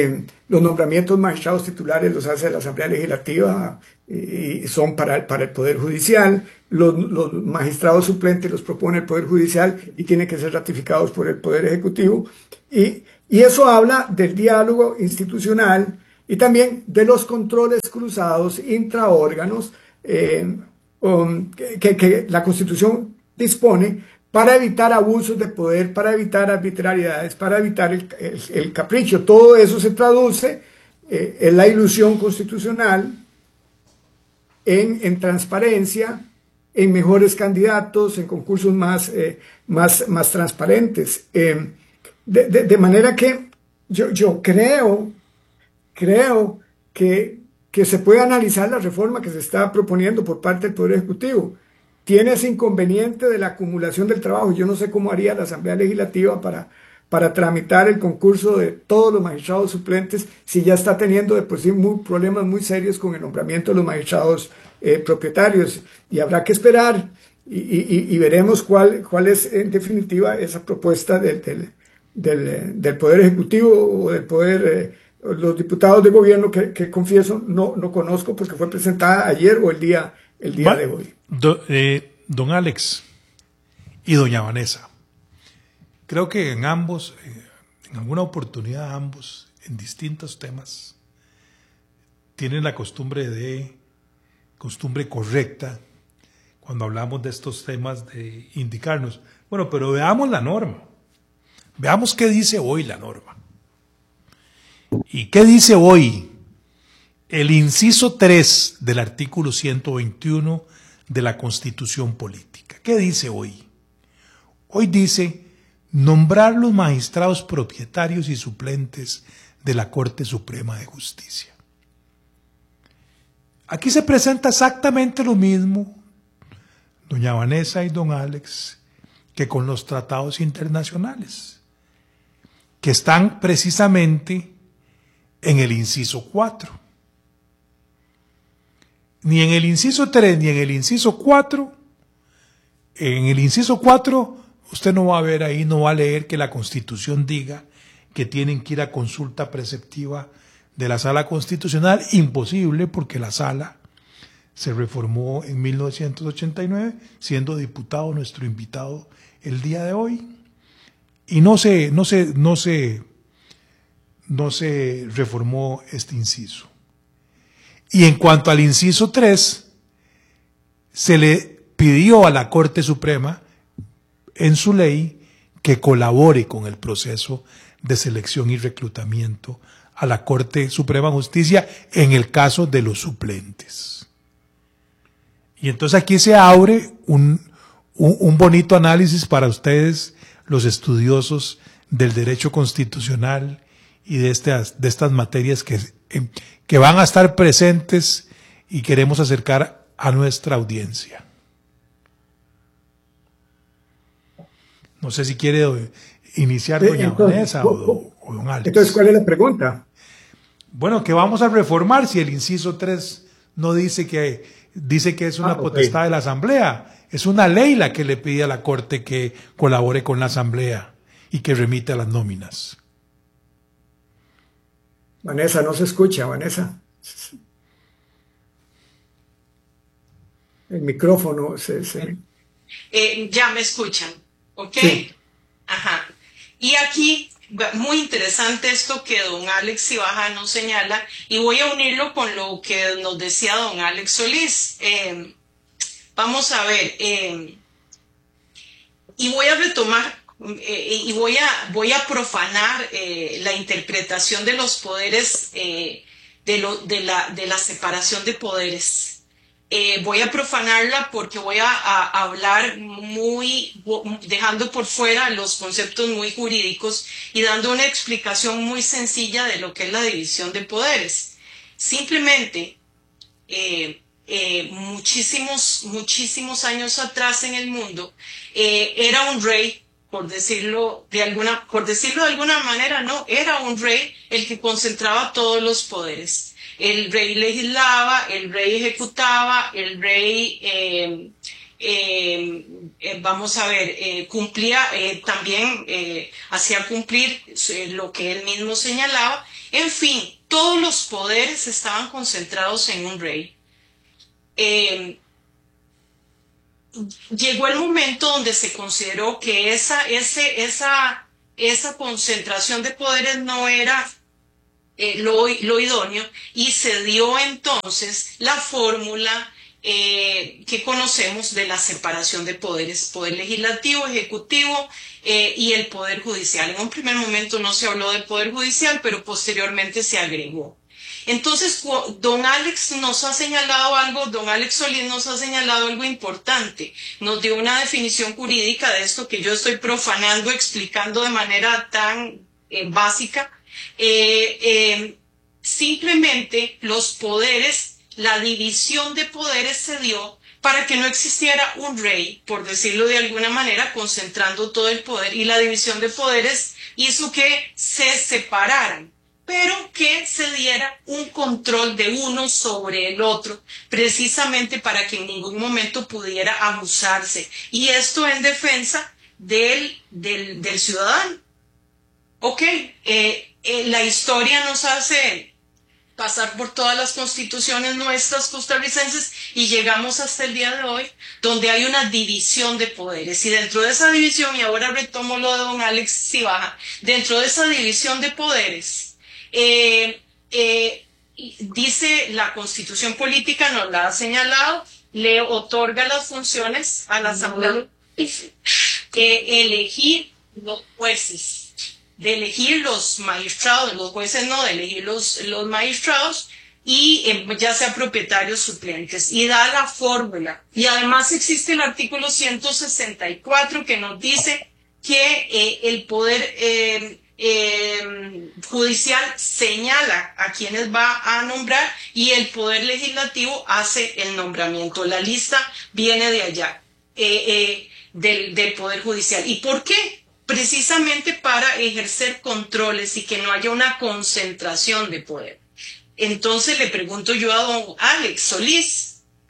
Los nombramientos magistrados titulares los hace la Asamblea Legislativa y son para, para el Poder Judicial. Los, los magistrados suplentes los propone el Poder Judicial y tienen que ser ratificados por el Poder Ejecutivo. Y, y eso habla del diálogo institucional y también de los controles cruzados intraórganos eh, um, que, que la Constitución dispone para evitar abusos de poder, para evitar arbitrariedades, para evitar el, el, el capricho. Todo eso se traduce eh, en la ilusión constitucional, en, en transparencia, en mejores candidatos, en concursos más, eh, más, más transparentes. Eh, de, de, de manera que yo, yo creo, creo que, que se puede analizar la reforma que se está proponiendo por parte del Poder Ejecutivo. Tiene ese inconveniente de la acumulación del trabajo. Yo no sé cómo haría la Asamblea Legislativa para, para tramitar el concurso de todos los magistrados suplentes si ya está teniendo de por sí muy, problemas muy serios con el nombramiento de los magistrados eh, propietarios. Y habrá que esperar y, y, y veremos cuál, cuál es en definitiva esa propuesta del, del, del, del Poder Ejecutivo o del Poder... Eh, los diputados de gobierno que, que confieso no, no conozco porque fue presentada ayer o el día, el día de hoy. Do, eh, don Alex y doña Vanessa, creo que en ambos, eh, en alguna oportunidad ambos, en distintos temas, tienen la costumbre de, costumbre correcta, cuando hablamos de estos temas, de indicarnos, bueno, pero veamos la norma, veamos qué dice hoy la norma. ¿Y qué dice hoy el inciso tres del artículo ciento veintiuno de la Constitución Política? ¿Qué dice hoy? Hoy dice nombrar los magistrados propietarios y suplentes de la Corte Suprema de Justicia. Aquí se presenta exactamente lo mismo, doña Vanessa y don Alex, que con los tratados internacionales, que están precisamente en el inciso cuatro. Ni en el inciso tres ni en el inciso cuatro, en el inciso cuatro usted no va a ver ahí, no va a leer que la Constitución diga que tienen que ir a consulta preceptiva de la Sala Constitucional. Imposible, porque la Sala se reformó en mil novecientos ochenta y nueve, siendo diputado nuestro invitado el día de hoy, y no se, no se, no se no se reformó este inciso. Y en cuanto al inciso tres, se le pidió a la Corte Suprema, en su ley, que colabore con el proceso de selección y reclutamiento a la Corte Suprema de Justicia en el caso de los suplentes. Y entonces aquí se abre un, un, un bonito análisis para ustedes, los estudiosos del derecho constitucional y de estas, de estas materias que, que van a estar presentes y queremos acercar a nuestra audiencia. No sé si quiere iniciar doña entonces, Vanessa o, o don Alex. Entonces, ¿cuál es la pregunta? Bueno, que vamos a reformar si el inciso tres no dice que, dice que es una ah, potestad okay. de la Asamblea. Es una ley la que le pide a la Corte que colabore con la Asamblea y que remita las nóminas. Vanessa, no se escucha, Vanessa. El micrófono se... se... Eh, ya me escuchan, ¿ok? Sí. Ajá. Y aquí, muy interesante esto que don Alex Cibaja nos señala, y voy a unirlo con lo que nos decía don Alex Solís. Eh, vamos a ver, eh, y voy a retomar Eh, y voy a, voy a profanar eh, la interpretación de los poderes, eh, de, lo, de, la, de la separación de poderes. Eh, voy a profanarla porque voy a, a hablar muy, dejando por fuera los conceptos muy jurídicos y dando una explicación muy sencilla de lo que es la división de poderes. Simplemente, eh, eh, muchísimos, muchísimos años atrás en el mundo, eh, era un rey, por decirlo de alguna, por decirlo de alguna manera, no, era un rey el que concentraba todos los poderes. El rey legislaba, el rey ejecutaba, el rey, eh, eh, eh, vamos a ver, eh, cumplía, eh, también eh, hacía cumplir eh, lo que él mismo señalaba. En fin, todos los poderes estaban concentrados en un rey. Eh, llegó el momento donde se consideró que esa, ese, esa, esa concentración de poderes no era eh, lo, lo idóneo, y se dio entonces la fórmula eh, que conocemos de la separación de poderes, poder legislativo, ejecutivo eh, y el poder judicial. En un primer momento no se habló del poder judicial, pero posteriormente se agregó. Entonces, don Alex nos ha señalado algo, don Alex Solís nos ha señalado algo importante. Nos dio una definición jurídica de esto que yo estoy profanando, explicando de manera tan eh, básica. Eh, eh, simplemente los poderes, la división de poderes se dio para que no existiera un rey, por decirlo de alguna manera, concentrando todo el poder, y la división de poderes hizo que se separaran, pero que se diera un control de uno sobre el otro, precisamente para que en ningún momento pudiera abusarse. Y esto en defensa del, del, del ciudadano. Ok, eh, eh, la historia nos hace pasar por todas las constituciones nuestras costarricenses y llegamos hasta el día de hoy, donde hay una división de poderes. Y dentro de esa división, y ahora retomo lo de don Alex Cibaja, dentro de esa división de poderes, Eh, eh, dice la Constitución Política, nos la ha señalado, le otorga las funciones a la Asamblea de elegir los jueces, de elegir los magistrados, los jueces no, de elegir los, los magistrados, y eh, ya sea propietarios suplentes, y da la fórmula. Y además existe el artículo ciento sesenta y cuatro que nos dice que eh, el poder eh, Eh, judicial señala a quienes va a nombrar y el poder legislativo hace el nombramiento. La lista viene de allá, eh, eh, del, del poder judicial. ¿Y por qué? Precisamente para ejercer controles y que no haya una concentración de poder. Entonces le pregunto yo a don Alex Solís,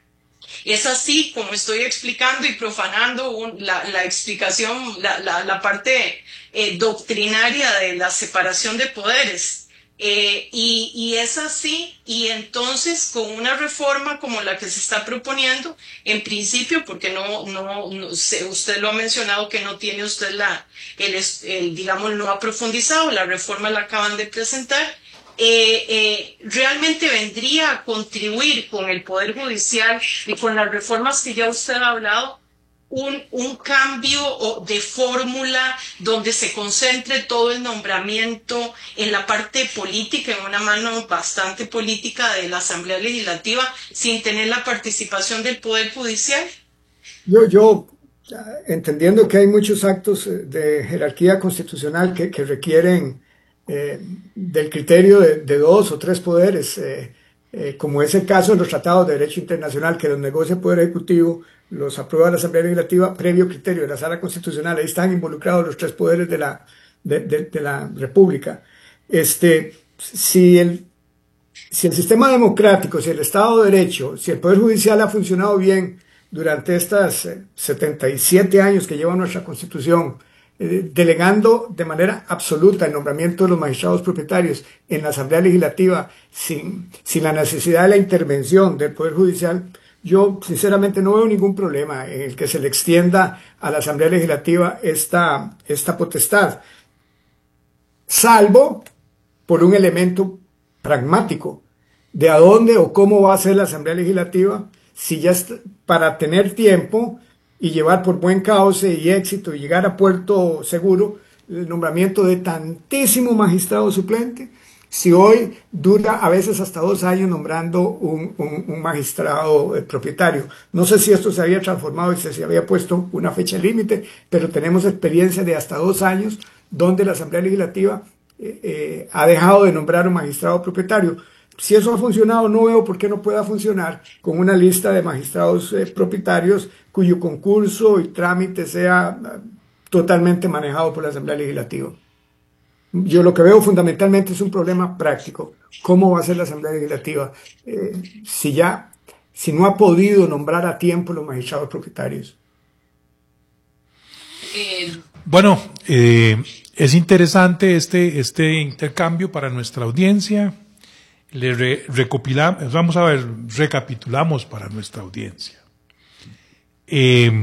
¿es así como estoy explicando y profanando un, la, la explicación, la, la, la parte eh, doctrinaria de la separación de poderes? Eh, y, y es así, y entonces con una reforma como la que se está proponiendo, en principio, porque no, no, no sé, usted lo ha mencionado que no tiene usted la, el, el, digamos, no ha profundizado, la reforma la acaban de presentar. Eh, eh, realmente vendría a contribuir con el Poder Judicial y con las reformas que ya usted ha hablado, un, un cambio de fórmula donde se concentre todo el nombramiento en la parte política, en una mano bastante política de la Asamblea Legislativa, sin tener la participación del Poder Judicial. Yo, yo entendiendo que hay muchos actos de jerarquía constitucional que, que requieren Eh, del criterio de, de dos o tres poderes, eh, eh, como es el caso de los tratados de derecho internacional, que los negocia el Poder Ejecutivo, los aprueba la Asamblea Legislativa, previo criterio de la Sala Constitucional. Ahí están involucrados los tres poderes de la, de, de, de la República. Este, si, el, si el sistema democrático, si el Estado de Derecho, si el Poder Judicial ha funcionado bien durante estos eh, setenta y siete años que lleva nuestra Constitución, delegando de manera absoluta el nombramiento de los magistrados propietarios en la Asamblea Legislativa sin, sin la necesidad de la intervención del Poder Judicial, yo sinceramente no veo ningún problema en el que se le extienda a la Asamblea Legislativa esta, esta potestad, salvo por un elemento pragmático de a dónde o cómo va a ser la Asamblea Legislativa, si ya está, para tener tiempo y llevar por buen cauce y éxito y llegar a puerto seguro el nombramiento de tantísimo magistrado suplente, si hoy dura a veces hasta dos años nombrando un, un, un magistrado eh, propietario. No sé si esto se había transformado y se, se había puesto una fecha límite, pero tenemos experiencia de hasta dos años donde la Asamblea Legislativa eh, eh, ha dejado de nombrar un magistrado propietario. Si eso ha funcionado, no veo por qué no pueda funcionar con una lista de magistrados eh, propietarios cuyo concurso y trámite sea uh, totalmente manejado por la Asamblea Legislativa. Yo lo que veo fundamentalmente es un problema práctico. ¿Cómo va a ser la Asamblea Legislativa eh, si ya, si no ha podido nombrar a tiempo los magistrados propietarios? Eh, bueno, eh, es interesante este, este intercambio para nuestra audiencia. le re, recopilamos, vamos a ver, recapitulamos para nuestra audiencia. Eh,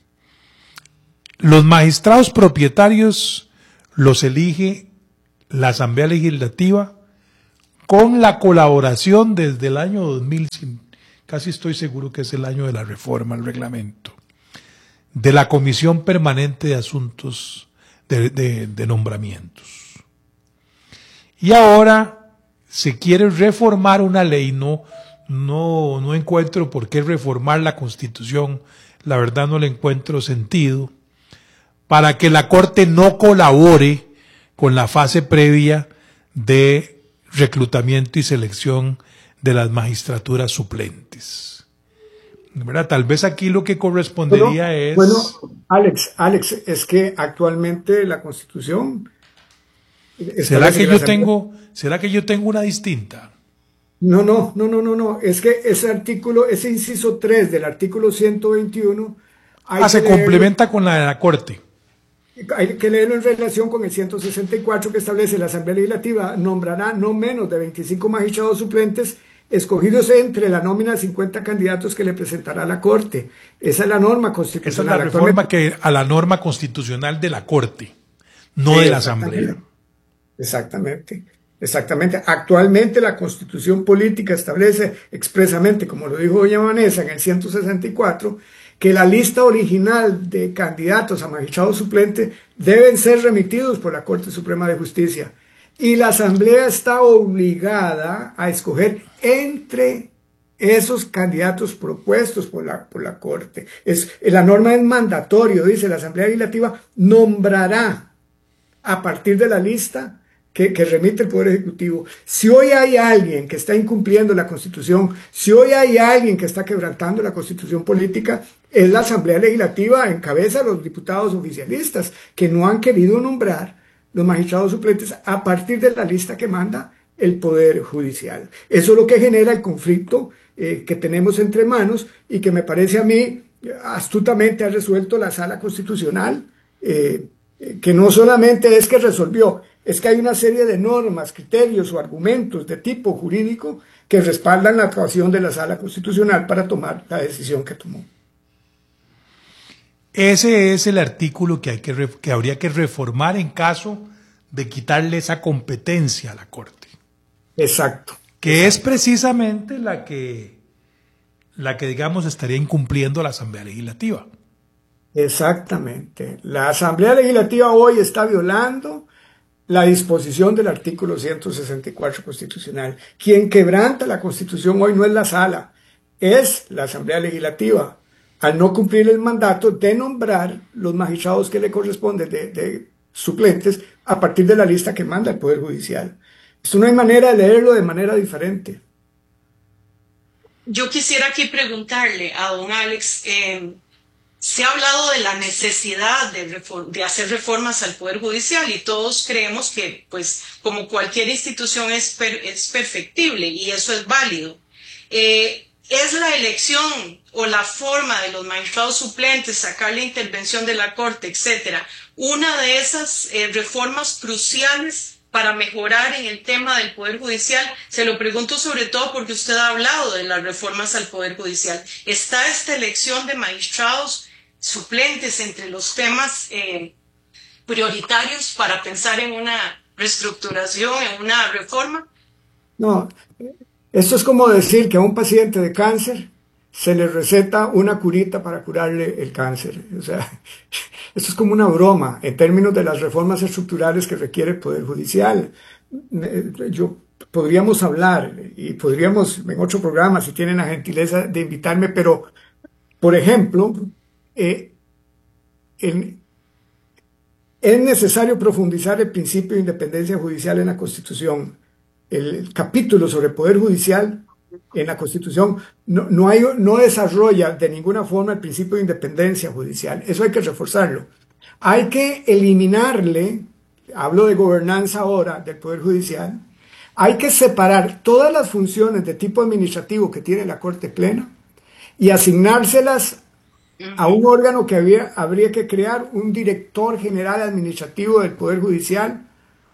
los magistrados propietarios los elige la Asamblea Legislativa con la colaboración desde el año dos mil, casi estoy seguro que es el año de la reforma al reglamento, de la Comisión Permanente de Asuntos de, de, de Nombramientos. Y ahora se quiere reformar una ley, no, no, no encuentro por qué reformar la Constitución, la verdad no le encuentro sentido, para que la Corte no colabore con la fase previa de reclutamiento y selección de las magistraturas suplentes. ¿Verdad? Tal vez aquí lo que correspondería bueno, es... Bueno, Alex, Alex, es que actualmente la Constitución... ¿Será que, que yo tengo, ¿Será que yo tengo una distinta? No, no, no, no, no, no. Es que ese artículo, ese inciso tres del artículo ciento veintiuno... Hay ah, se leerlo, complementa con la de la Corte. Hay que leerlo en relación con el ciento sesenta y cuatro que establece la Asamblea Legislativa nombrará no menos de veinticinco magistrados suplentes escogidos entre la nómina de cincuenta candidatos que le presentará la Corte. Esa es la norma constitucional. Esa es la reforma que a la norma constitucional de la Corte, no sí, de la Asamblea. Exactamente, exactamente. Actualmente la Constitución Política establece expresamente, como lo dijo doña Vanessa en el ciento sesenta y cuatro, que la lista original de candidatos a magistrados suplentes deben ser remitidos por la Corte Suprema de Justicia. Y la Asamblea está obligada a escoger entre esos candidatos propuestos por la, por la Corte. Es, la norma es mandatorio, dice la Asamblea Legislativa, nombrará a partir de la lista que, que remite el Poder Ejecutivo. Si hoy hay alguien que está incumpliendo la Constitución, si hoy hay alguien que está quebrantando la Constitución política, es la Asamblea Legislativa en cabeza de los diputados oficialistas que no han querido nombrar los magistrados suplentes a partir de la lista que manda el Poder Judicial. Eso es lo que genera el conflicto eh, que tenemos entre manos y que me parece a mí astutamente ha resuelto la Sala Constitucional, eh, que no solamente es que resolvió, es que hay una serie de normas, criterios o argumentos de tipo jurídico que respaldan la actuación de la Sala Constitucional para tomar la decisión que tomó. Ese es el artículo que, hay que, que habría que reformar en caso de quitarle esa competencia a la Corte. Exacto. Que exacto. es precisamente la que, la que, digamos, estaría incumpliendo la Asamblea Legislativa. Exactamente. La Asamblea Legislativa hoy está violando la disposición del artículo ciento sesenta y cuatro constitucional. Quien quebranta la Constitución hoy no es la Sala, es la Asamblea Legislativa, al no cumplir el mandato de nombrar los magistrados que le corresponden de, de suplentes a partir de la lista que manda el Poder Judicial. Esto no hay manera de leerlo de manera diferente. Yo quisiera aquí preguntarle a don Alex, eh, se ha hablado de la necesidad de, de hacer reformas al Poder Judicial y todos creemos que, pues, como cualquier institución es, per, es perfectible y eso es válido. Eh, ¿Es la elección o la forma de los magistrados suplentes, sacar la intervención de la Corte, etcétera, una de esas eh, reformas cruciales para mejorar en el tema del Poder Judicial? Se lo pregunto sobre todo porque usted ha hablado de las reformas al Poder Judicial. ¿Está esta elección de magistrados suplentes entre los temas eh, prioritarios para pensar en una reestructuración, en una reforma? No, esto es como decir que a un paciente de cáncer se le receta una curita para curarle el cáncer. O sea, esto es como una broma en términos de las reformas estructurales que requiere el Poder Judicial. Yo podríamos hablar y podríamos en otro programa, si tienen la gentileza de invitarme, pero, por ejemplo, eh, en, es necesario profundizar el principio de independencia judicial en la Constitución. El capítulo sobre Poder Judicial en la Constitución no, no, hay, no desarrolla de ninguna forma el principio de independencia judicial. Eso hay que reforzarlo. Hay que eliminarle, hablo de gobernanza ahora del Poder Judicial, hay que separar todas las funciones de tipo administrativo que tiene la Corte Plena y asignárselas a un órgano que había, habría que crear, un director general administrativo del Poder Judicial,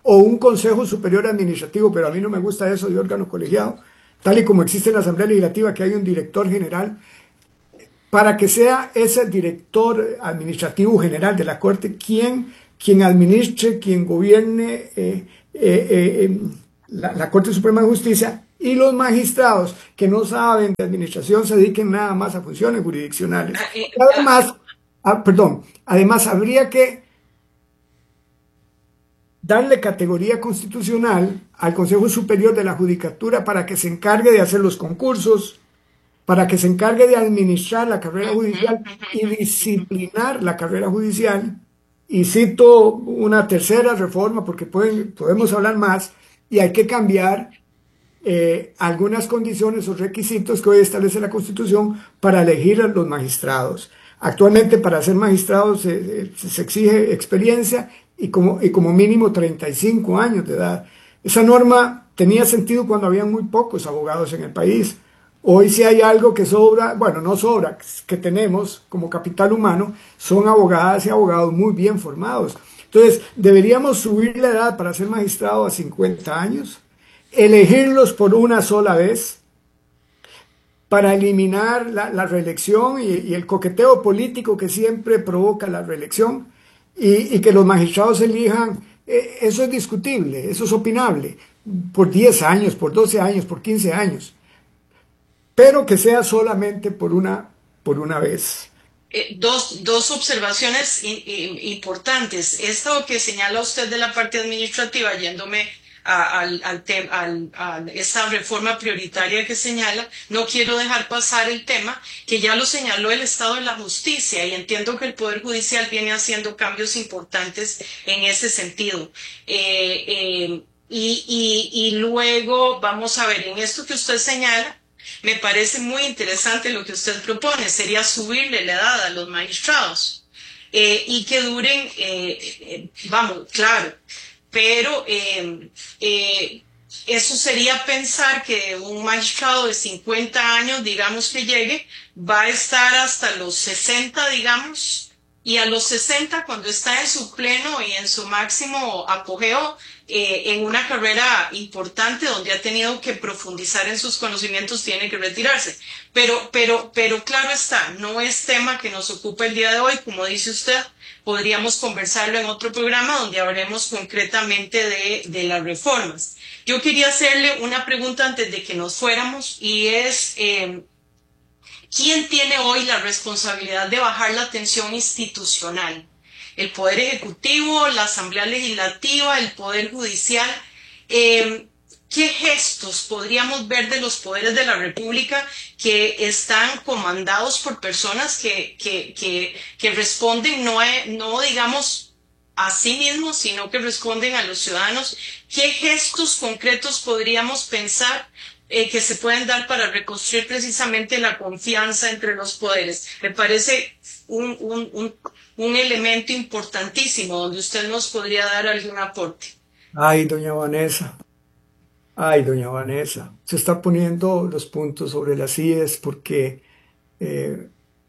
o un Consejo Superior Administrativo, pero a mí no me gusta eso de órgano colegiado, tal y como existe en la Asamblea Legislativa, que hay un director general, para que sea ese director administrativo general de la Corte quien, quien administre, quien gobierne eh, eh, eh, la, la Corte Suprema de Justicia, y los magistrados que no saben de administración se dediquen nada más a funciones jurisdiccionales. Además, ah, perdón, además habría que darle categoría constitucional al Consejo Superior de la Judicatura para que se encargue de hacer los concursos, para que se encargue de administrar la carrera judicial y disciplinar la carrera judicial. Y cito una tercera reforma, porque pueden, podemos hablar más, y hay que cambiar eh, algunas condiciones o requisitos que hoy establece la Constitución para elegir a los magistrados. Actualmente para ser magistrado se, se exige experiencia y como, y como mínimo treinta y cinco años de edad. Esa norma tenía sentido cuando había muy pocos abogados en el país. Hoy si hay algo que sobra, bueno, no sobra, que tenemos como capital humano, son abogadas y abogados muy bien formados. Entonces, deberíamos subir la edad para ser magistrado a cincuenta años, elegirlos por una sola vez, para eliminar la, la reelección y, y el coqueteo político que siempre provoca la reelección, y, y que los magistrados elijan, eh, eso es discutible, eso es opinable, por diez años, por doce años, por quince años. Pero que sea solamente por una, por una vez. Eh, dos, dos observaciones in, in, importantes. Esto que señala usted de la parte administrativa, yéndome a, al, al te, al, a esta reforma prioritaria que señala, no quiero dejar pasar el tema que ya lo señaló el Estado de la Justicia, y entiendo que el Poder Judicial viene haciendo cambios importantes en ese sentido. Eh, eh, y, y, y luego, vamos a ver, en esto que usted señala, me parece muy interesante lo que usted propone, sería subirle la edad a los magistrados eh, y que duren, eh, eh, vamos, claro, pero eh, eh, eso sería pensar que un magistrado de cincuenta años, digamos que llegue, va a estar hasta los sesenta, digamos, y a los sesenta, cuando está en su pleno y en su máximo apogeo, eh, en una carrera importante donde ha tenido que profundizar en sus conocimientos, tiene que retirarse. Pero, pero, pero claro está, no es tema que nos ocupa el día de hoy, como dice usted, podríamos conversarlo en otro programa donde hablemos concretamente de, de las reformas. Yo quería hacerle una pregunta antes de que nos fuéramos, y es... Eh, ¿quién tiene hoy la responsabilidad de bajar la tensión institucional? ¿El Poder Ejecutivo, la Asamblea Legislativa, el Poder Judicial? Eh, ¿Qué gestos podríamos ver de los poderes de la República que están comandados por personas que, que, que, que responden, no, no digamos a sí mismos, sino que responden a los ciudadanos? ¿Qué gestos concretos podríamos pensar Eh, que se pueden dar para reconstruir precisamente la confianza entre los poderes? Me parece un, un, un, un elemento importantísimo donde usted nos podría dar algún aporte. Ay, doña Vanessa, ay, doña Vanessa, se está poniendo los puntos sobre las íes, porque eh,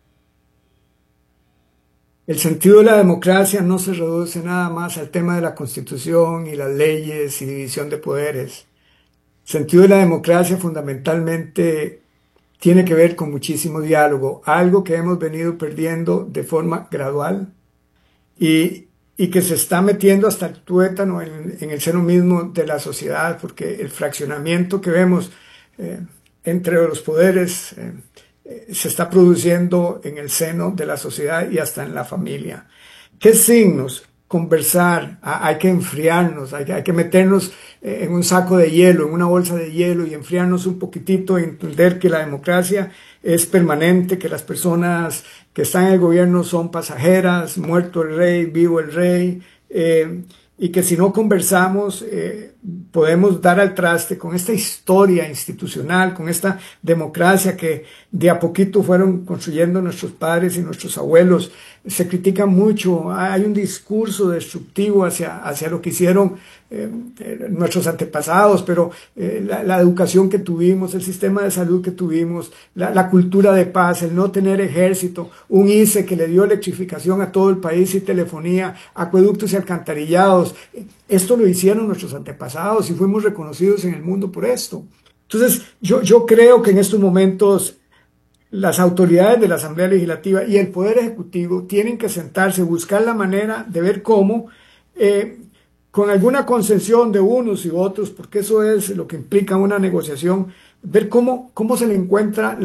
el sentido de la democracia no se reduce nada más al tema de la Constitución y las leyes y división de poderes. El sentido de la democracia fundamentalmente tiene que ver con muchísimo diálogo, algo que hemos venido perdiendo de forma gradual y, y que se está metiendo hasta el tuétano en, en el seno mismo de la sociedad, porque el fraccionamiento que vemos eh, entre los poderes eh, eh, se está produciendo en el seno de la sociedad y hasta en la familia. ¿Qué signos? Conversar, hay que enfriarnos, hay que, hay que meternos en un saco de hielo, en una bolsa de hielo, y enfriarnos un poquitito y entender que la democracia es permanente, que las personas que están en el gobierno son pasajeras, muerto el rey, vivo el rey, eh, y que si no conversamos, eh, podemos dar al traste con esta historia institucional, con esta democracia que de a poquito fueron construyendo nuestros padres y nuestros abuelos. Se critica mucho, hay un discurso destructivo hacia, hacia lo que hicieron eh, nuestros antepasados, pero eh, la, la educación que tuvimos, el sistema de salud que tuvimos, la, la cultura de paz, el no tener ejército, un I C E que le dio electrificación a todo el país y telefonía, acueductos y alcantarillados, esto lo hicieron nuestros antepasados y fuimos reconocidos en el mundo por esto. Entonces, yo, yo creo que en estos momentos las autoridades de la Asamblea Legislativa y el Poder Ejecutivo tienen que sentarse, buscar la manera de ver cómo, eh, con alguna concesión de unos y otros, porque eso es lo que implica una negociación, ver cómo, cómo se le encuentra